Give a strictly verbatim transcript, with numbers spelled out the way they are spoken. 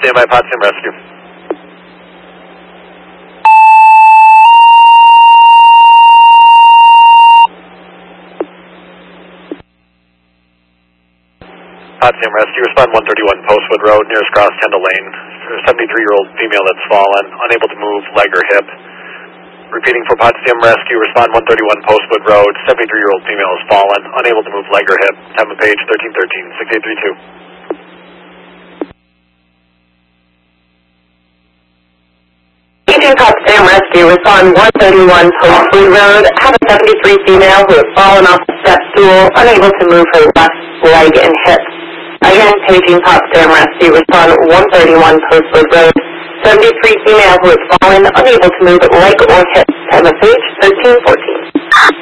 Stand by, Potsdam Rescue. Potsdam Rescue, respond one thirty-one Postwood Road, nearest cross Kendall Lane. seventy-three-year-old female that's fallen, unable to move, leg or hip. Repeating for Potsdam Rescue, respond one thirty-one Postwood Road, seventy-three-year-old female has fallen, unable to move, leg or hip. Time of page thirteen thirteen, six eight three two. Paging Potsdam Rescue, respond one thirty-one Postwood Road, have a seventy-three female who has fallen off the step stool, unable to move her left leg and hip. Again, paging Potsdam Rescue, respond one thirty-one Postwood Road, seventy-three female who has fallen, unable to move leg or hip. Time of page thirteen fourteen.